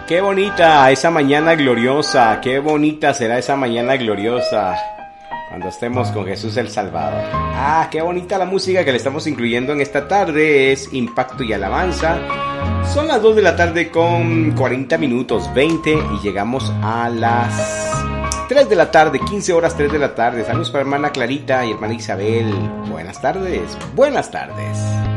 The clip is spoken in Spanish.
Qué bonita esa mañana gloriosa, qué bonita será esa mañana gloriosa cuando estemos con Jesús el Salvador. Ah, qué bonita la música que le estamos incluyendo en esta tarde, es Impacto y Alabanza. Son las 2 de la tarde con 40 minutos, 20, y llegamos a las 3 de la tarde, 15 horas 3 de la tarde. Saludos para hermana Clarita y hermana Isabel. Buenas tardes, buenas tardes.